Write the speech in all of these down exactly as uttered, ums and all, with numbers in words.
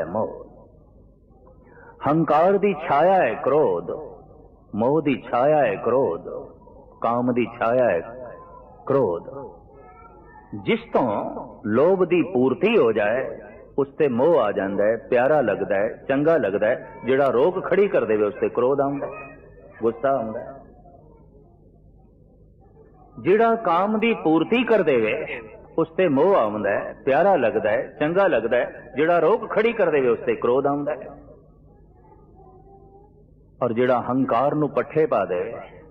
है मोह। हंकार दी छाया है क्रोध, मोह दी छाया है क्रोध, काम दी छाया है क्रोध। जिस तो लोभ दी पूर्ति हो जाए उसते मोह आ जाता है, प्यारा लगता है, चंगा लगता है। जिहड़ा रोक खड़ी कर देवे उसते क्रोध आउंदा है, गुस्सा आउंदा है। जिहड़ा काम दी पूर्ति कर देवे उसते मोह आउंदा है, प्यारा लगता है, चंगा लगता है। जिहड़ा रोक खड़ी कर देवे उसते क्रोध आउंदा है। और जिहड़ा हंकार नूं पट्ठे पा दे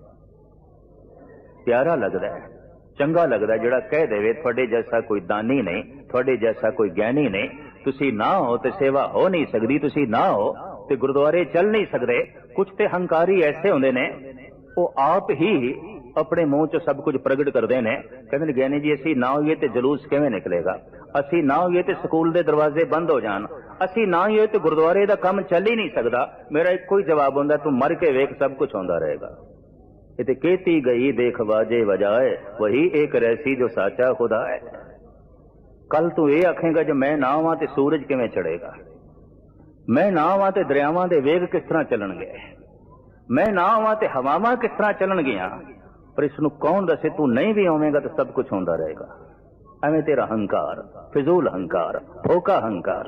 प्यारा लगता है, चंगा लगता है। जिहड़ा कह देवे तुहाडे जैसा कोई दानी नहीं, तुहाडे जैसा कोई ज्ञानी नहीं, तुसी ना हो तो सेवा हो नहीं सकती, तुसी ना हो तो गुरुद्वारे चल नहीं सकते। कुछ तो हंकारी ऐसे होंदे ने वो आप ही अपने मुंह च सब कुछ प्रगट करते हैं। कहते हैं ज्ञानी जी असी ना होइए तो जलूस किवें निकलेगा, असी ना होइए तो स्कूल के दरवाजे बंद हो जान, असी ना होइए तो गुरुद्वारे का काम चल ही नहीं सकता। मेरा एक कोई जवाब होंदा तू मर के वेख सब कुछ होंदा रहेगा। ये कहती गई देख बाजे बजाए वही एक रहसी जो साचा खुदा है। कल तू ये आखेगा जो मैं ना आवां ते सूरज किवें चढ़ेगा, मैं ना आवां ते दरियावां दे वेग किस तरह चलणगे, मैं ना आवां ते हवावां किस तरह चलणगियां। पर इसनूं कौन दसे तू नहीं भी आवेगा तो सब कुछ होंदा रहेगा। एवें तेरा हंकार, फिजूल हंकार, फोका हंकार।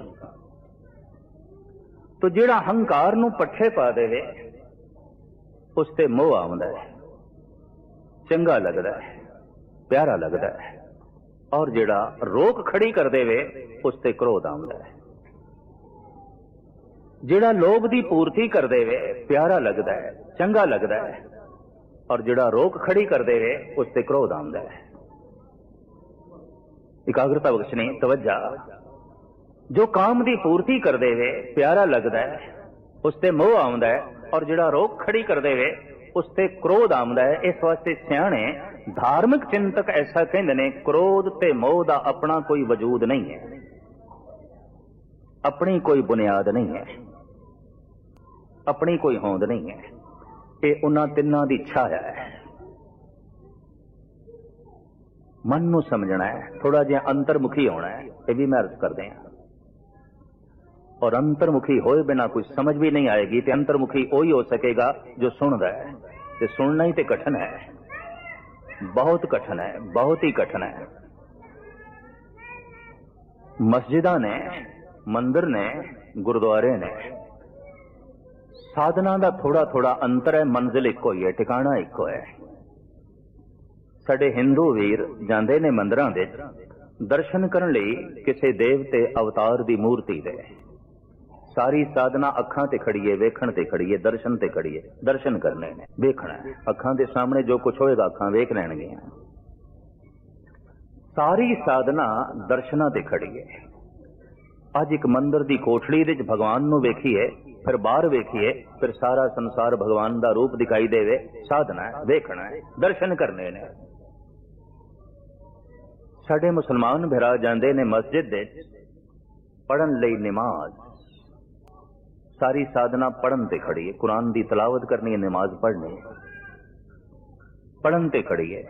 तो जिहड़ा हंकार नूं पट्ठे पा देवे उसते मोह आउंदा है, चंगा लगता है, प्यारा लगता है। और जिहड़ा रोक खड़ी कर देवे उसते क्रोध आउंदा है। जिहड़ा लोभ दी पूर्ति कर देवे प्यारा लगता है, चंगा लगता है। और जिहड़ा रोक खड़ी कर देवे उसते क्रोध आउंदा है। एकाग्रता बख्शनी, तवज्जा। जो काम दी पूर्ति कर देवे प्यारा लगता है उसते मोह आउंदा है। और जिहड़ा रोक खड़ी कर देवे उसते क्रोध आउंदा है। इस वास्ते सियाणे धार्मिक चिंतक ऐसा कहंदे ने क्रोध ते मोह दा अपना कोई वजूद नहीं है, अपनी कोई बुनियाद नहीं है, अपनी कोई होंद नहीं है। ये उन्हां तिन्नां दी छाया है। मन नूं समझना है, थोड़ा जिहा अंतर्मुखी होना है। ये भी मैं अर्ज करदे हां। और अंतर्मुखी होए बिना कोई समझ भी नहीं आएगी। तो अंतर्मुखी वही हो सकेगा जो सुनता है। तो सुनना ही तो कठिन है, बहुत कठिन है, बहुत ही कठिन है। मस्जिदां ने, मंदिर ने, गुरुद्वारे ने, साधना का थोड़ा थोड़ा अंतर है, मंजिल इको ही है, ठिकाना इको है। साडे हिंदू वीर जांदे ने मंदिरां दे दर्शन करन लई किसी देवते अवतार दी मूर्ति दे। सारी साधना अखां ते खड़ी है, वेखण ते खड़ी है, दर्शन ते खड़ी है। दर्शन करने ने, वेखना है। अखां दे सामने जो कुछ होएगा अखां वेख लैणगियां। सारी साधना दर्शनां ते खड़ी है। अज एक मंदिर दी कोठड़ी दे विच भगवान नूं वेखीए, फिर बाहर वेखीए, फिर सारा संसार भगवान दा रूप दिखाई देवे। साधना है, वेखना है, दर्शन करने ने। साडे मुसलमान भरा जांदे ने मस्जिद दे पढ़न लई नमाज। सारी साधना पढ़न ते खड़ी है। कुरान दी तलावत करनी है, नमाज पढ़नी है, पढ़न ते खड़ी है।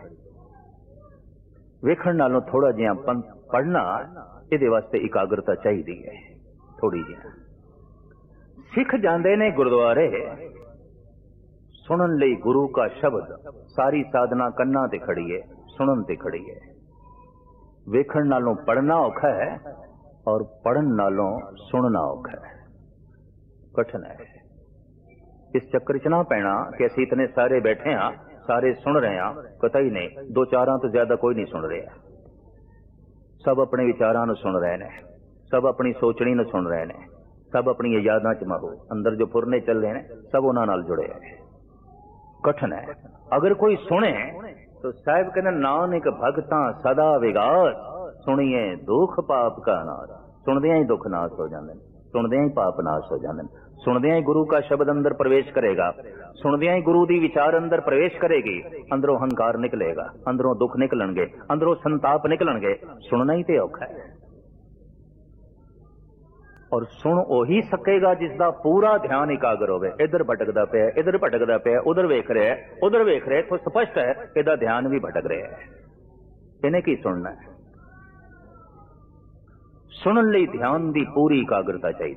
वेखण नालों थोड़ा जिहा पढ़ना इहदे वास्ते एकाग्रता चाहिदी है, थोड़ी जिहा। सिख जांदे ने गुरुद्वारे सुनन लई गुरु का शब्द। सारी साधना कन्नां ते खड़ी है, सुनन ते खड़ी है। वेखण नालों पढ़ना औखा है और पढ़न नालों सुनना औखा है, कठिन है। इस चक्कर च ना पैना कि असीं इतने सारे बैठे हाँ, सारे सुन रहे हैं, पता ही नहीं। दो चारां तो ज्यादा कोई नहीं सुन रहा। सब अपने विचारां नूं सुन रहे हैं, सब अपनी सोचनी नूं सुन रहे हैं, सब अपनी यादां च महू अंदर जो फुरने चल रहे हैं सब उन्हां नाल जुड़े हैं। कठिन है। अगर कोई सुने तो साहिब कहते नानक भगतां सदा विगास, सुनिए दुख पाप का नाश। सुनदियां ही दुख नाश हो जाते हैं, सुनदियां ही पाप नाश हो जाते हैं। सुनदियां ही गुरु का शब्द अंदर प्रवेश करेगा, सुनदियां ही गुरु दी विचार अंदर प्रवेश करेगी। अंदरों हंकार निकलेगा, अंदरों दुख निकलणगे, अंदरों संताप निकलणगे। सुनना ही ते औखा है। और सुन ओही सकेगा जिसका पूरा ध्यान एकाग्र होवे। इधर भटकदा पिया, इधर भटकदा पिया, उधर वेख रहा है, उधर वेख रहा है, तो स्पष्ट है इहदा ध्यान भी भटक रहा है। इन्हें की सुनना है? सुनन लई ध्यान की पूरी एकाग्रता चाहिए।